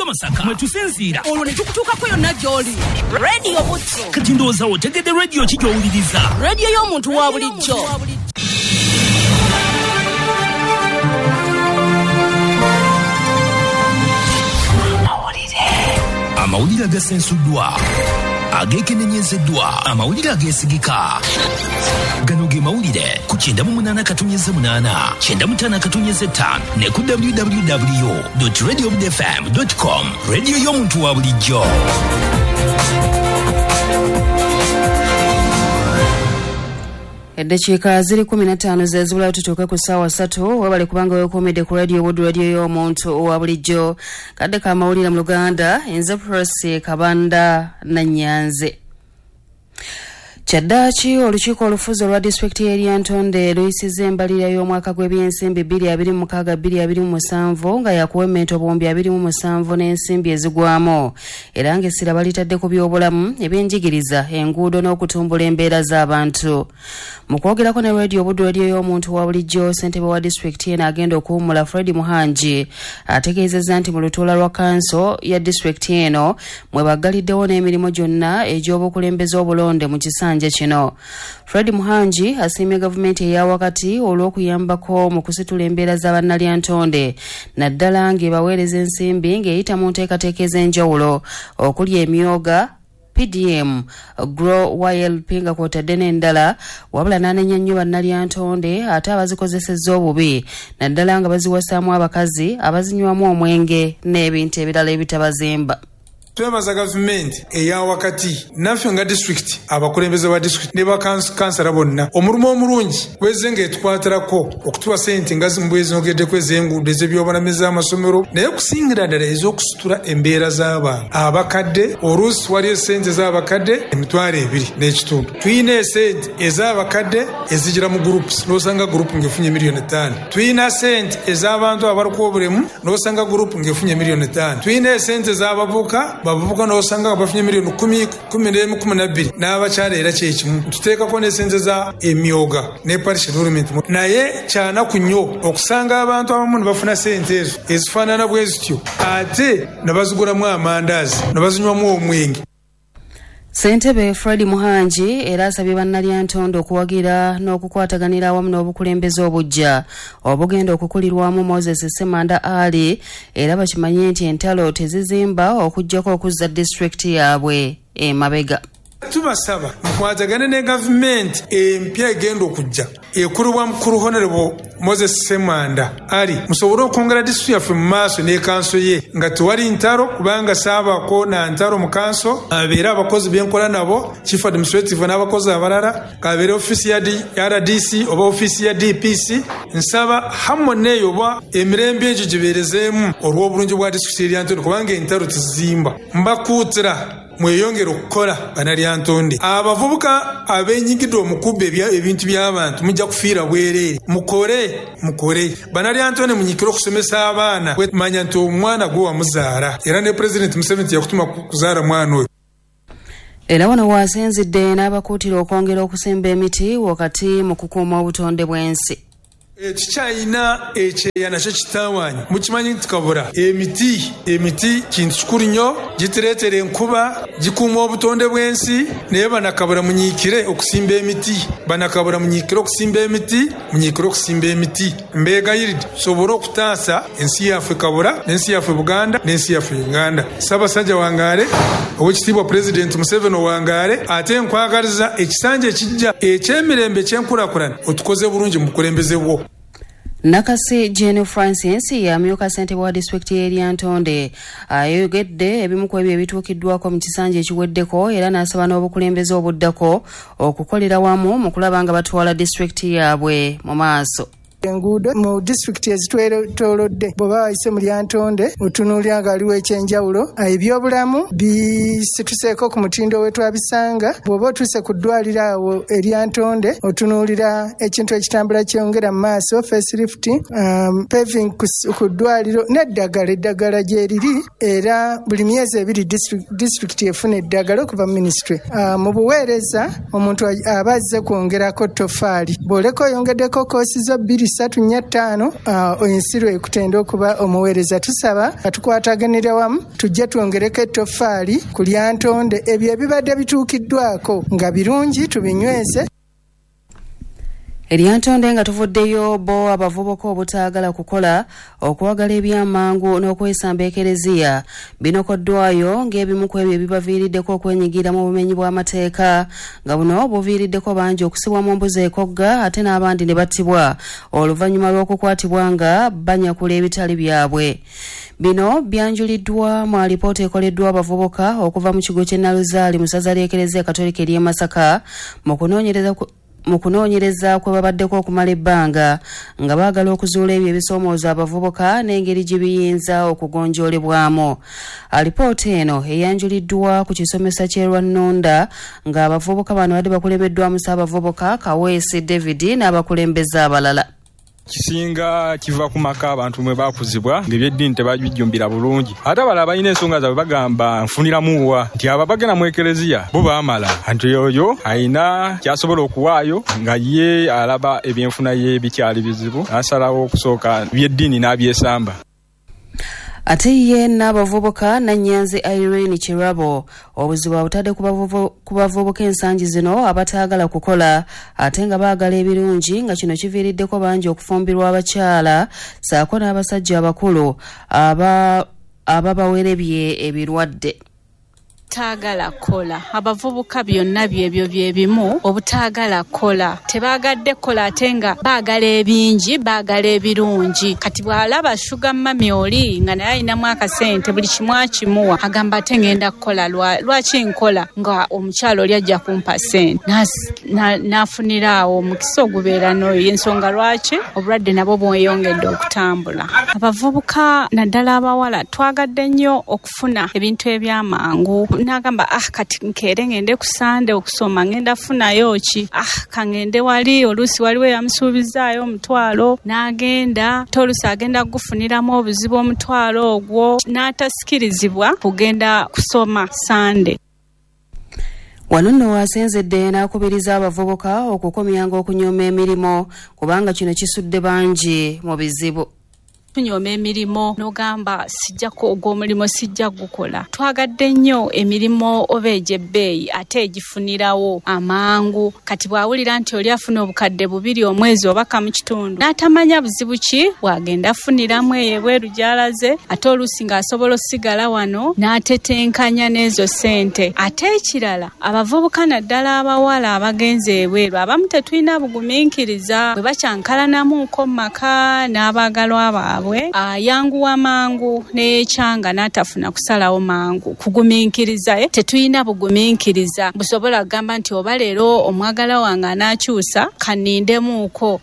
Masaka mwe tusinzira olwo ne tukutuukako yonna gy'oli. Radio Butto. Kati ndowooza otegedde radio ki gy'owuliriza? Radio y'omuntu wa bulijjo. Amawulire agasensuddwa, ageekenenyezeddwa, amawulire ageesigika. Gano ge mawulire ku 98.8, 95.5 ne ku www.radiobudfm.com. Radio y'omuntu wa bulijjo. Eddakiika ziri 15 zezibula tutuuke ku ssaawa 3 wabale kubanga weekuumidde ku radio Wood radio y'omuntu owa bulijjo. Kadde ka mawulire mu Luganda, nze Presi Kabanda Nanyanze. Kyaddaaki olukiiko olufuzi olwa disitulikiti y'e Ntonde luyisizza embalirira y'omwaka gw'ebyensimbi 2026-2027 nga yakuwemmenta obuwumbi 27 n'ensimbi ezigwamu era ng'essira balitadde ku by'obulamu, ebyenjigiriza, enguudo n'okutumbula embeera z'abantu. Mu kwogerako ne radio Wood radio y'omuntu wa bulijjo, ssentebe wa disitulikiti eno agenda okuwummula Fred Muhangi ategeezezza nti mu lutuula lwa kanso ya disitulikiti eno mwe baggaliddewo n'emirimu gyonna egy'obukulembeze obulonde mu kisanja kino. Fred Muhangi asiimye gavumenti eya wakati olw'okuyambako mu kusitula embeera z'Abannalyantonde naddala ng'ebaweereza ensimbi ng'eyita mu nteekateeka ez'enjawulo okuli emyoga, PDM, Grow YLP nga kwotadde n'endala, wabula n'anenya nnyo Bannalyantonde ate abazikozesezza obubi naddala nga baziwasaamu abakazi abazinywamu omwenge n'ebintu ebirala ebitabazimba. Twebaza gavumenti eya wakati naffe nga district abakulembeze ba district ne bakansala bonna omulumu omulungi weze ng'etukwatirako okutuwa sente nga zimbwezi nogeddeko ez'enguudo ez'ebyobulamu amasomero naye kusingira ddala ez'okusitula embeera z'abantu abakadde. Oluusi waliyo sente z'abakadde $2,000 n'ekitundu. Tuyina esente ez'abakadde ezigira mu groups n'osanga group ng'efunye $5 million. Tuyina sente ez'abantu abaliko obulemu n'osanga group ng'efunye $1 million. Tuyina esente z'abavubuka n'osanga bafunye $10 million 11-12 n'abakyala era kyekimu. Tuteekako n'esente za emyoga ne parish enrollment naye kyanaku nnyo okusanga abantu abamu ne bafuna sente ezo ezifaanana bwe zityo ate ne bazigulamu amandaazi ne bazinywamu omwenge. Ssentebe Fred Muhangi era asabye Bannalyantonde okuwagira n'okukwataganira awamu n'obukulembeze obujja obugenda okukulirwamu Moses Semanda Ali era bakimanye nti entalo tezizimba okujjako okuzza disitulikiti yaabwe emabega. Tubasaba mukwatagane ne gavumenti empya egenda okujja ekulibwa mukulu Honorable Moses Semanda Ali musobole okwongera disitulikiti yaffe mu maaso ne kanso ye nga tewali ntalo kubanga saabako na ntalo mu kanso abeera abakozi b'enkola nabo chief administrative n'abakozi abalala kabeera ofisi ya RDC oba ofisi ya DPC. Nsaba hamone yoba emirembe egyo gibeerezeemu olw'obulungi bwa disitulikiti ya Ntonde kubanga entalo tizimba. Mbakuutira mweyongera okukola Bannalyantonde. Abavubuka abenyigidde omukubbe ebintu by'abantu mujja kufiira bwereere. Mukore Bannalyantonde munyikire okusomesa abaana wemanya nti omwana gwe wamuzaala era ne President Museveni yakutuma kuzaala mwana oyo. Era wano wasenzidde n'abakuutira okwongera okusimba emiti wakati mu kukuuma obutonde bw'ensi. Tukyalina ekyeya nakyo kitaawaanya mukimanyi nti kabura emiti kintu kikulu nnyo gituleetera enkuba gikuuma obutonde bw'ensi naye banakabura munyiikire okusimba emiti mbeegayiridde tusobole okutaasa ensi yaffe kabura n'ensi yaffe Buganda n'ensi yaffe Uganda. Ssaabasajja wangaale ow'ekitiibwa Pulezidenti Museveni owangaale ate nkwagaliza ekisanja ekijja eky'emirembe ekyenkulaakulana otukoze bulungi mu bukulembeze bwo. Nakasi Jane Francis yamyuka ssentebe wa disitulikiti y'e Ntonde ayogedde ebimu ku ebyo ebituukiddwako mu kisanja ekiweddeko era n'asaba n'obukulembeze obuddako okukolera wamu mu kulaba nga batwala disitulikiti yaabwe mu maaso. Enguudo mu district ezitwetoolodde bw'oba wayise mu Lyantonde otunuulira nga waliwo ekyenjawulo. Ebyobulamu bisituseeko ku mutindo we twabisanga. Bw'oba otuuse ku ddwaliro awo e Lyantonde otunuulira ekintu ekitambula kyongera mu maaso facelift, paving ku ddwaliro n'eddagala gye liri era buli myezi ebiri district efuna eddagala okuva ministry. Mu buweereza omuntu aba azze kwongerako ttofaali bw'oleka oyongeddeko koosi zo 2 345 ensiro ekutenda okuba omuweereza. Tusaba katukwataganira wamu tujje twongereko ettoffaali ku Lyantonde. Ebyo ebibadde bituukiddwako nga birungi tubinyweze. Eryantonde nga tuvuddeyo bo abavubuka obutaagala kukola okuwagala ebyamangu n'okwesamba ekereziya binokoddwayo ng'ebimu ku ebyo ebibaviiriddeko okwenyigira mu bumenyi bw'amateeka nga buno buviiriddeko bangi okusibwa mu mbuzi ekogga ate n'abandi ne battibwa oluvannyuma lw'okukwatibwa nga banyakula ebitali byabwe. Bino byanjuliddwa mu alipoota ekoleddwa abavubuka okuva mu kigo ky'e Naluzaali mu ssaza ly'ekereziya Katolika ery'e Masaka mu kunoonyereza kwe babaddeko okumala ebbanga nga baagala okuzuula ebyo ebisoomooza abavubuka n'engeri gye biyinza okugonjoolebwamu. Alipoota eno eyanjuliddwa ku kisomesa ky'e Rwannunda ng'abavubuka bano badde bakulembeddwamu Ssaabavubuka Kaweesi David n'abakulembeze abalala. Kisinga kiva ku maka abantu mwe bakuzibwa ng'ebyeddiini tebabijjumbira bulungi. Ate abalala balina ensonga zaabwe bagamba nfuniramuwa nti abo bagenda mu ekereziya bo baamala. Anti oyo alina kyasobola okuwaayo nga ye alaba ebyenfuna ye bikyali bizibu n'asalawo okusooka byeddiini n'abyesamba. Ate ye n'abavubuka Nannyanzi Irene Kirabo obuzibu abutadde ku bavubuka ensangi zino abataagala kukola ate nga baagala ebirungi nga kino kiviiriddeko bangi okufumbirwa abakyala saako n'abasajja abakulu ababawerebye ebirwadde. Taagala kola abavubuka byonna byebyo byebimu obutaagala kola tebaagadde kola ate nga baagala ebingi baagala ebirungi. Kati bw'alaba shuga mami oli nga naye alinamu akasente buli kimu akimuwa agamba ate ngenda kukola lwaki nkola nga omukyalo oli ajja kumpa sente n'afunira awo omukisa ogubeera n'oyo. Ensonga lwaki obulwadde nabwo bweyongedde okutambula. Abavubuka naddala abawala twagadde nnyo okufuna ebintu ebyamangu. Nagamba kati nkere ngende kusande okusoma ngenda funayo ki kangende wali olusi waliwo yamusuubizaayo omutwalo n'agenda tolusi agenda gufuniramu obuzibu omutwalo ogwo n'atasikirizibwa kugenda kusoma sande. Wano nno wasenzedde n'akubiriza abavubuka okukomyanga okunyooma emirimu kubanga kino kisudde bangi mu bizibu. Tunyooma emirimu n'ogamba sijjako ogw'omulimo sijja gukola. Twagadde nnyo emirimu oba egy'ebbeeyi ate egifunirawo amangu. Kati bw'awulira nti oli afuna obukadde 2 omwezi oba kamu kitundu n'atamanya buzibu ki bw'agenda afuniramu eyo ebweru gy'alaze ate oluusi ng'asobola osigala wano n'atetenkanya n'ezo sente. Ate ekirala abavubuka naddala abawala abagenze ebweru abamu tetulina bugumiikiriza bwe bakyankalanamuuko mu maka n'abaagalwa baabwe ayanguwa mangu n'ekyanga n'atafuna kusalawo mangu. Kugumiikiriza tetulina bugumiikiriza busobola kugamba nti oba leero omwagala wange anaakyusa kannindemuuko.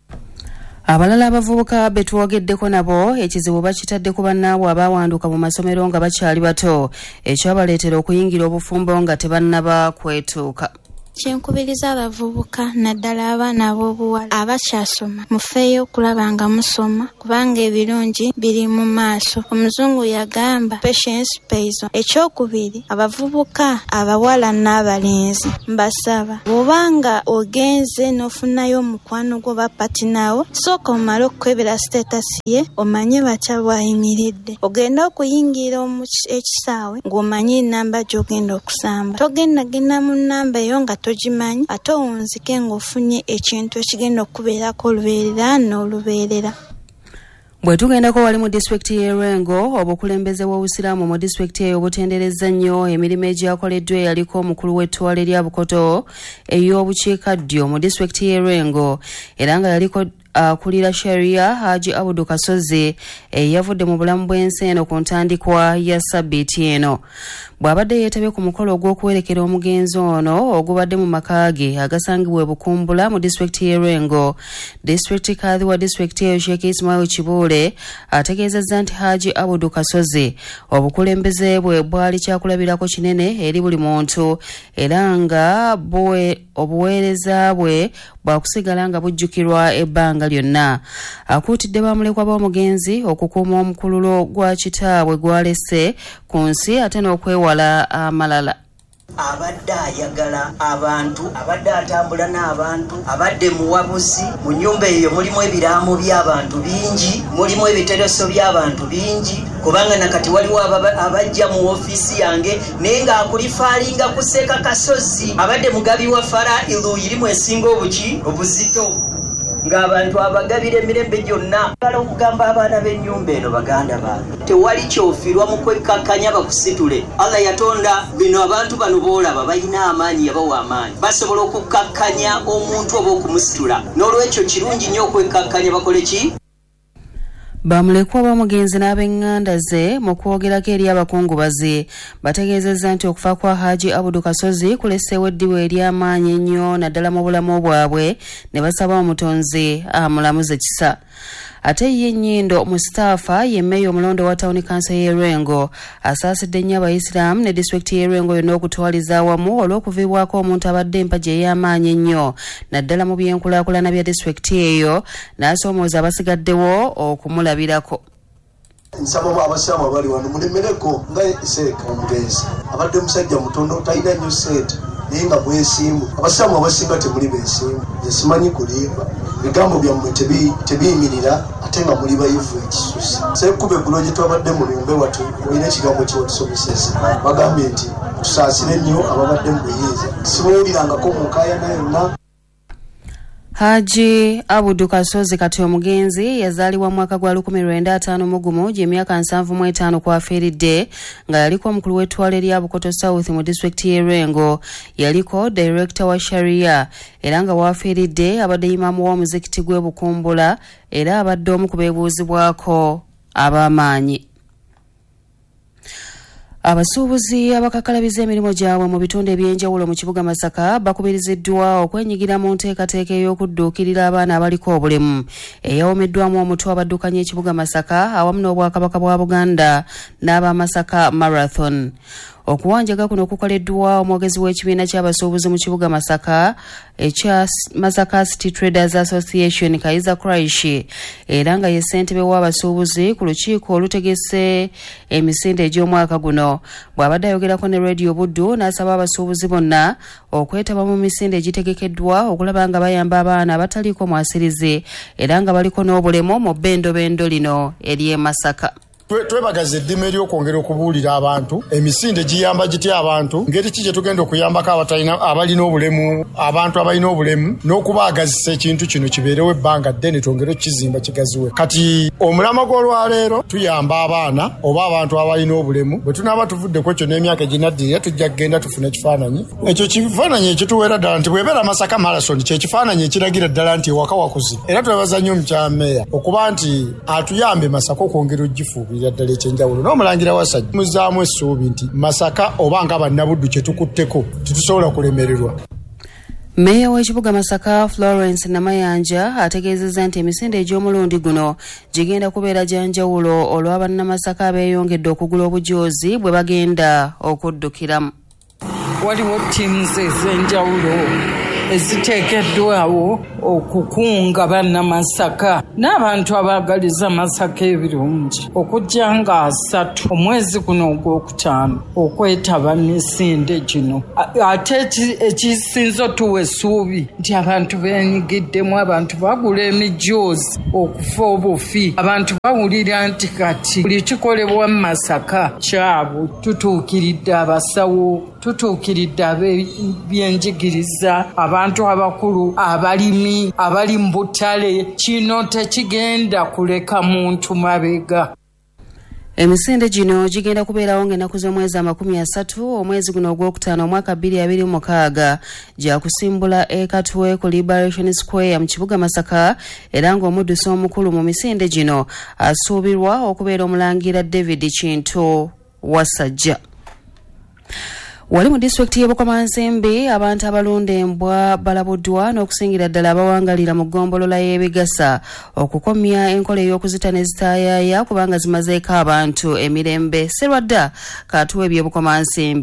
Abalala abavubuka betwogeddeko nabo ekizibu bakitadde ku bannaabwe abawanduka mu masomero nga bakyali bato ekyabaleetera okuyingira obufumbo nga tebannaba kwetuuka. Kyenkubiriza abavubuka naddala abaana ab'obuwala abakyasoma mufeeyo okulaba nga musoma kubanga ebirungi biri mu maaso. Omuzungu yagamba patience pays. Ekyokubiri abavubuka abawala n'abalenzi mbasaba bw'obanga ogenze n'ofunayo omukwano gwo ba patinawo sooka omale okukwebera status ye omanye batya bw'ayimiridde. Ogenda okuyingira ekisaawe ng'omanyi nnamba gy'ogenda okusamba. Togendagenda mu nnamba eyo nga togimanyi ate owunzike ng'ofunye ekintu ekigenda okubeerako olubeerera n'olubeerera. Bwe tugendako wali mu disitulikiti y'e Lwengo obukulembeze bw'obusiraamu mu disitulikiti eyo butenderezza nnyo emirimu egyakoleddwa eyaliko omukulu w'ettwale lya Bukoto ey'obukiikaddyo mu disitulikiti y'e Lwengo era nga yaliko akulira Sharia Haji Abudu Kasozi yavudde mu bulamu bw'ensi eno ku ntandikwa ya Sabbiiti eno. Bw'abadde yeetabye ku mukolo ogw'okuwerekera omugenzi ono ogubadde mu maka ge agasangibwa Bukumbula mu disitulikiti y'e Lwengo, disitulikiti kadhi wa disitulikiti eyo Sheikh Ismail Kibuule ategeezezza nti Haji Abudu Kasozi obukulembeze bwe bwali kyakulabirako kinene eri buli muntu era nga obuweereza bwe bwakusigala nga bujjukirwa ebbanga lyonna. Akuutidde bamulekwa b'omugenzi okukuuma omukululo gwa kitaabwe gwalese ku nsi ate n'okwewala amalala. abadde ayagala abantu, abadde atambula n'abantu, abadde muwabuzi. Mu nnyumba eyo mulimu ebiraamo by'abantu bingi, mulimu ebitereso by'abantu bingi, kubanga nakati waliwo abajja mu ofiisi yange naye ng'akulifaalinga kuseeka kasozi. Abadde mugabi wa fara iluuyirimu esinga obuzito ng'abantu abagabira emirembe gyonna. Bala okugamba abaana b'ennyumba eno baganda bange, tewali kyofiirwa mu kwekkakkanya bakusitule. Allah yatonda bino abantu bano boolaba balina amaanyi, yabawa amaanyi, basobola okukkakkanya omuntu oba okumusitula. N'olwekyo kirungi nnyo okwekkakkanya bakole ki? Bamulekwa bamugenzi n'ab'enganda ze mu kwogerako eri abakungubazi bategeezezza nti okufa kwa Haji Abudu Kasozi kuleseewo eddibu ery'amaanyi ennyo naddala mu bulamu bwabwe, ne basaba omutonzi amulamuze kisa. Ate ye Nnyindo Mustafa ye mmeeya omulondo wa Town Council y'Erengo asaasidde nnyo Abayisiraamu ne disitulikiti y'Erengo yonna okutwaliza awamu olw'okuviibwako omuntu abadde empagi ey'amaanyi ennyo naddala mu byenkulaakulana bya disitulikiti eyo, n'asoomooza abasigaddewo okumulabirako. Nsaba abasiraamu abali wano mulemereko nga Seeka omugenzi abadde musajja mutono talina nnyo ssente naye nga mwesimbu. Abasiraamu abasinga temuli beesimbu, simanyi kulimba, bigambo byammwe tebiyimirira ate nga muli bayivu ekisusi. Seekuba eggulo gye twabadde mu lumbe watu olina ekigambo kyewatusomeseza, bagambye nti tusaasire nnyo ababadde mu buyinza. Sibuwulirangako mu nkaayana yonna. Haji Abudu Kasozi kati omugenzi yazaalibwa mu mwaka gwa 1951 gy'emyaka 75 kwafiiridde nga yaliko omukulu w'ettwale lya Bukoto South mu disitulikiti y'Erengo, yaliko director wa Sharia era nga waafiiridde abadde imamu w'omuzikiti gw'e Bukumbula era abadde omu ku beebuuzibwako ab'amaanyi. Abasuubuzi abakakalabiza emirimu gyabwe mu bitundu eby'enjawulo mu kibuga Masaka bakubiriziddwa okwenyigira mu nteekateeka ey'okudduukirira abaana abaliko obulemu eyawomeddwamu omutwe abaddukanya ekibuga Masaka awamu n'Obwakabaka bwa Buganda n'aba-Masaka Marathon. Okuwanjaga kuno kukoleddwa omwogezi w'ekibiina ky'abasuubuzi mu kibuga Masaka ekya Masaka City Traders Association Kaiza Kraishi era nga ye ssentebe w'abasuubuzi ku lukiiko olutegese emisinde egy'omwaka guno. Bw'abadde ayogerako ne Radio Buddu n'asaba abasuubuzi bonna okwetaba mu misinde egitegekeddwa okulaba nga bayamba abaana abataliiko mwasirizi era nga baliko n'obulemu mu bbendobendo lino ery'e Masaka. Twebagaza eddimu ery'okwongera okubuulira abantu emisinde giyamba gitya abantu, ngeri ki gye tugenda okuyambako abalina obulemu, abantu abalina obulemu, n'okubaagazisa ekintu kino kibeerewo ebbanga ddene twongere okukizimba kigaziwe. Kati omulama gw'olwaleero tuyamba abaana oba abantu abalina obulemu. Bwe tunaaba tuvudde ku ekyo n'emyaka eginaddirira tujja kugenda tufune ekifaananyi. Ekyo kifaananyi ekituweera ddala nti bw'ebeera Masaka Marathon kye kifaananyi ekiragira ddala nti ewaka wakuzi. Era twebaza nnyo omukyala mmeeya okuba nti atuyambe Masaka okwongera ogifuubira ddala ekyenjawulo n'omulangira Wasajja muzaamu essuubi nti Masaka oba nga bannabuddu kye tukutteko tetusobola kulemererwa. Mmeeya w'ekibuga Masaka Florence Namayanja ategeezezza nti emisinde egy'omulundi guno gigenda kubeera gya njawulo olw'abannamasaka abeeyongedde okugula obujoozi bwe bagenda okuddukiramu. Waliwo teams ez'enjawulo eziteekeddwawo okukunga bannamasaka n'abantu abaagaliza Masaka ebirungi okujja nga 3 omwezi guno ogwokutaano okwetaba misinde gino. Ate ekisinza otuwa essuubi nti abantu beenyigiddemu, abantu bagula emijoozi okufa obufi, abantu bawulira nti kati buli kikolebwa mu Masaka kyabwe. Tutuukiridde abasawo, tutuukiridde ab'ebyenjigiriza, abantu abakulu, abalimi, abali mu butale. Kino tekigenda kuleka muntu mabega. Emisinde gino gigenda kubeerawo ng'ennaku z'omwezi 30 omwezi guno ogwokutaano omwaka 2026 gya kusimbula Katwe ku Liberation Square mu kibuga Masaka era ng'omuddusi omukulu mu misinde gino asuubirwa okubeera omulangira David Kintu Wasajja. Wali mu disitulikiti y'e Bukomansimbi abantu abalunda embwa balabuddwa n'okusingira ddala abawangalira mu ggombolola y'ebigasa okukomya enkola ey'okuzita ne zitaayaaya kubanga zimazeeko abantu emirembe. Serwadda katuwa eby'e Bukomansimbi.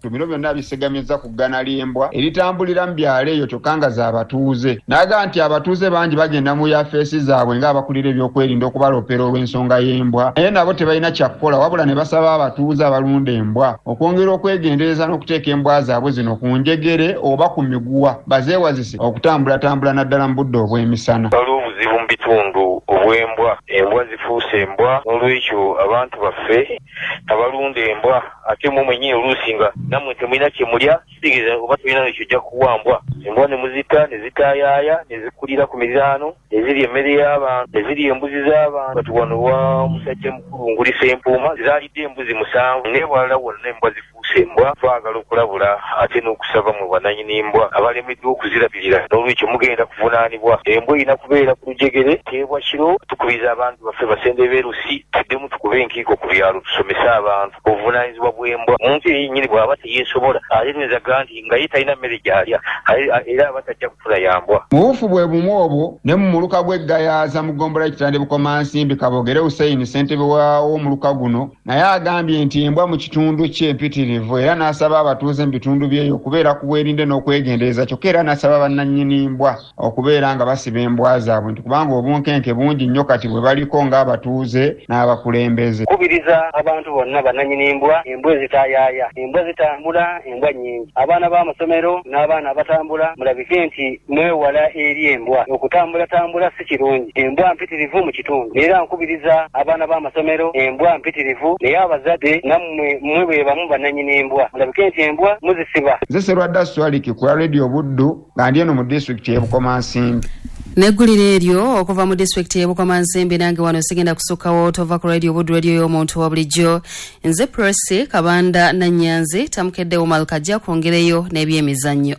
bino byonna bisegamizza ku ggana ly'embwa eritambulira mu byalo eyo kyokka nga z'abatuuze. N'agamba nti abatuuze bangi bagenda mu yafeesi zaabwe ng'abakulira ebyokwerinda okubalopera olw'ensonga y'embwa, naye nabo tebalina kyakukola wabula ne basaba abatuuze abalunda embwa okwongera okwegendereza n'okuteeka embwa zaabwe zino ku njegere oba ku miguwa bazeewazise okutambulatambula naddala mu budde obw'emisana. Waliwo obuzibu mu bitundu obw'embwa, embwa zifuuse embwa, n'olwekyo abantu baffe abalunda embwa ate mu mwenyewe oluusi nga nammwe temulina kyemulya kitegeeza oba tulina nekyo ojja kuwambwa. Embwa ne muzita ne zitaayaaya ne zikulira ku mizaano ne zirya emmere y'abantu ne zirya embuzi z'abantu. Kati wano wa musajja mukulu ngulisa empuuma zaalidde embuzi 7 n'ewalala wonna embwa zifuuse embwa. Twagala okulabula ate n'okusaba mu bannannyini embwa abalemeddwa okuzirabirira, n'olwekyo mugenda kuvunaanibwa. Embwa erina kubeera ku lujegere teebwa kiro. Tukubiriza abantu baffe basende b'erusi tuddemu tukube enkiiko ku byalo tusomese abantu obuvunaanyizibwa bw'embwa. Omuntu yennyini bw'aba teyeesobola ate twezaga nti nga ye talina mmere gy'alya era aba tajja kufuna yambwa. Mu bufu bwe bumu obwo ne mu muluka gw'eggayaaza mu ggombolola ekitande Bukomansimbi Kabogere Hussein ssentebe w'omuluka guno naye agambye nti embwa mu kitundu kye mpitirivu era n'asaba abatuuze mu bitundu byeyo okubeera ku bwerinde n'okwegendereza kyokka era n'asaba bannannyini mbwa okubeera nga basiba embwa zaabwe nti kubanga obunkenke bungi nnyo kati bwe baliko ng'abatuuze n'abakulembeze. Kubiriza abantu bonna bannannyini mbwa, embwa ezitaayaaya, embwa zitambula, embwa nnyingi. Abaana b'amasomero n'abaana abatambula mulabike nti mwewala eri embwa. Okutambulatambula si kirungi. Embwa mpitirivu mu kitundu. Era nkubiriza abaana b'amasomero embwa mpitirivu, naye abazadde nammwe mmwe bwe bamu bannannyini embwa mulabike nti embwa muzisiba. Zeserwadda Swaliki ku Radio Buddu nga ndi eno mu disitulikiti y'e Bukomansimbi. Neggulira eryo okuva mu disitulikiti y'e Bukomansimbi nange wano sigenda kusukkawo tova ku Radio Buddu radio y'omuntu wa bulijjo. Nze Presi Kabanda Nanyanzi tamukeddewo Malukajja kwongereyo n'ebyemizannyo.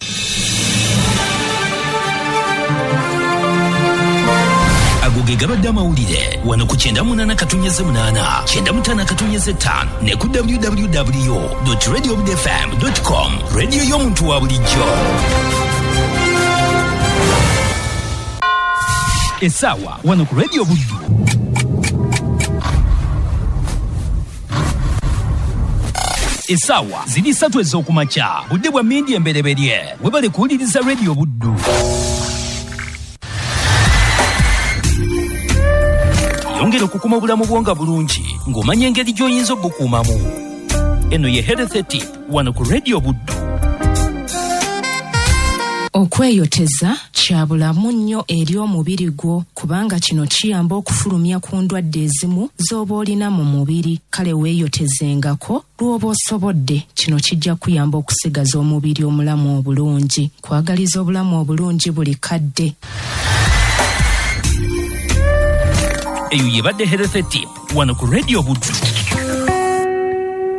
Agoge gabadde amawulire wano ku 98.8 95 ne ku www.radiobudfm.com radio y'omuntu wa bulijjo. Esawa wano ku Radio Buddu. Esawa ziri 3 ez'okumakya budde bwa mindi embereberye webale kuwuliriza Radio Buddu. Yongera okukuma obulamu bwonga bulungi ng'omanya engeri gy'oyinza obukuumamu. Eno ye Health Tip wano ku Radio Buddu. Okweyoteza kya bulamu nnyo eri omubiri gwo kubanga kino kiyamba okufulumya ku ndwadde ezimu z'oba olina mu mubiri. Kale weeyotezengako lw'oba osobodde. Kino kijja kuyamba okusigaza omubiri omulamu obulungi. Kwagaliza obulamu obulungi buli kadde. Eyo yebadde Health Tip wano ku Radio Buddu.